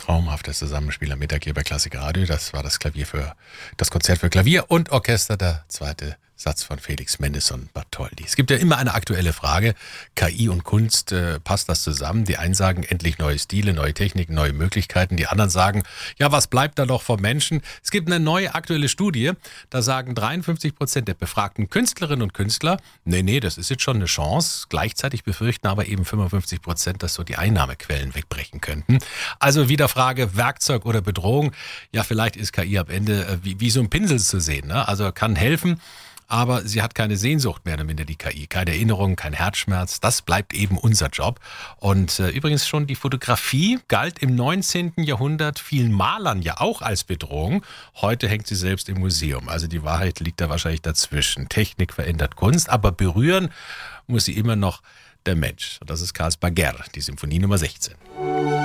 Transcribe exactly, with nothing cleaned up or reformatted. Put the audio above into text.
traumhaftes Zusammenspiel am Mittag hier bei Klassik Radio. Das war das Klavier für das Konzert für Klavier und Orchester, der zweite Satz von Felix Mendelssohn Bartholdy. Es gibt ja immer eine aktuelle Frage, K I und Kunst, äh, passt das zusammen? Die einen sagen, endlich neue Stile, neue Techniken, neue Möglichkeiten. Die anderen sagen, ja, was bleibt da noch vom Menschen? Es gibt eine neue aktuelle Studie, da sagen dreiundfünfzig Prozent der befragten Künstlerinnen und Künstler, nee, nee, das ist jetzt schon eine Chance. Gleichzeitig befürchten aber eben fünfundfünfzig Prozent, dass so die Einnahmequellen wegbrechen könnten. Also wieder Frage, Werkzeug oder Bedrohung? Ja, vielleicht ist K I am Ende äh, wie, wie so ein Pinsel zu sehen, ne? Also kann helfen, aber sie hat keine Sehnsucht mehr, damit die K I. Keine Erinnerung, kein Herzschmerz. Das bleibt eben unser Job. Und äh, übrigens schon die Fotografie galt im neunzehnten Jahrhundert vielen Malern ja auch als Bedrohung. Heute hängt sie selbst im Museum. Also die Wahrheit liegt da wahrscheinlich dazwischen. Technik verändert Kunst, aber berühren muss sie immer noch der Mensch. Und das ist Carls Baguerre, die Symphonie Nummer sechzehn.